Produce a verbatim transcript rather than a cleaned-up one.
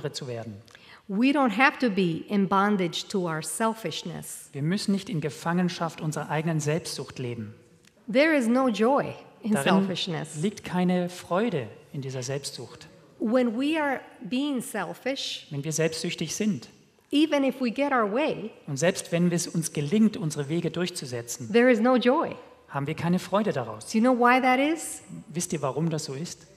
andere zu werden. We don't have to be in bondage to our selfishness. Wir müssen nicht in Gefangenschaft unserer eigenen Selbstsucht leben. There is no joy in Darin selfishness. liegt keine Freude in dieser Selbstsucht. When we are being selfish, Wenn wir selbstsüchtig sind even if we get our way, und selbst wenn es uns gelingt, unsere Wege durchzusetzen, there is no joy. haben wir keine Freude daraus. Do you know why that is? Wisst ihr, warum das so ist?